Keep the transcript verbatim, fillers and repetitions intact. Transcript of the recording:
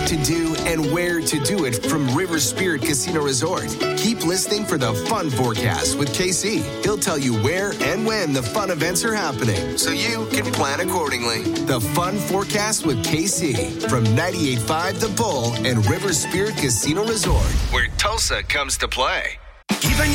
what to do and where to do it from River Spirit Casino Resort. Keep listening for the Fun Forecast with K C. He'll tell you where and when the fun events are happening, so you can plan accordingly. The Fun Forecast with K C from ninety-eight point five The Bull and River Spirit Casino Resort, where Tulsa comes to play. Even